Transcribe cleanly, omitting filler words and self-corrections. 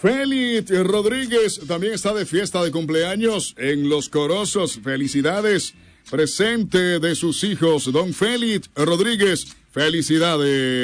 Félix Rodríguez también está de fiesta de cumpleaños en Los Corozos. Felicidades. Presente de sus hijos, don Félix Rodríguez. Felicidades.